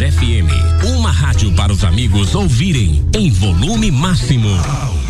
FM, uma rádio para os amigos ouvirem em volume máximo.